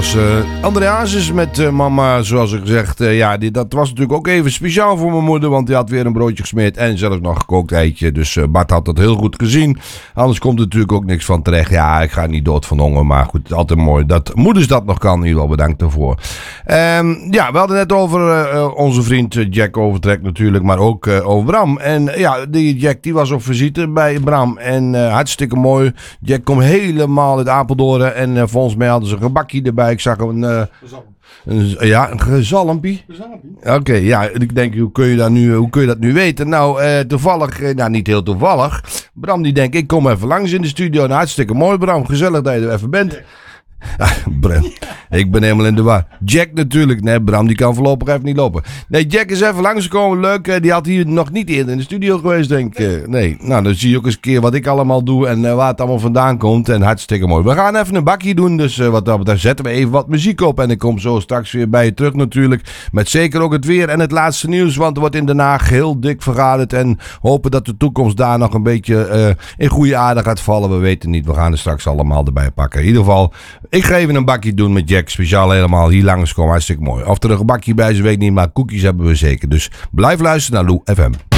was André Hazes met mama, zoals ik gezegd. Dat was natuurlijk ook even speciaal voor mijn moeder, want die had weer een broodje gesmeerd en zelfs nog gekookt eitje. Dus Bart had dat heel goed gezien. Anders komt er natuurlijk ook niks van terecht. Ja, ik ga niet dood van honger, maar goed, altijd mooi dat moeders dat nog kan. In ieder geval bedankt daarvoor. We hadden net over onze vriend Jack Overtrek natuurlijk, maar ook over Bram. En die Jack die was op visite bij Bram en hartstikke mooi. Jack komt helemaal uit Apeldoorn en volgens mij hadden ze een gebakje erbij. Ik zag een gezalmpie. Oké, ik denk, hoe kun je dat nu weten? Nou, toevallig, niet heel toevallig. Bram die denkt, ik kom even langs in de studio. Nou, hartstikke mooi Bram, gezellig dat je er even bent. Bram, ik ben helemaal in de war. Jack natuurlijk. Nee, Bram die kan voorlopig even niet lopen. Nee, Jack is even langsgekomen. Leuk. Die had hier nog niet eerder in de studio geweest, denk ik. Nee. Nou, dan zie je ook eens een keer wat ik allemaal doe en waar het allemaal vandaan komt. En hartstikke mooi. We gaan even een bakje doen. Dus daar zetten we even wat muziek op. En ik kom zo straks weer bij je terug natuurlijk. Met zeker ook het weer en het laatste nieuws. Want er wordt in Den Haag heel dik vergaderd. En hopen dat de toekomst daar nog een beetje in goede aarde gaat vallen. We weten niet. We gaan er straks allemaal erbij pakken. In ieder geval, ik ga even een bakje doen met Jack. Speciaal helemaal hier langskomen. Hartstikke mooi. Of er een bakje bij is, weet ik niet. Maar koekjes hebben we zeker. Dus blijf luisteren naar Lou FM.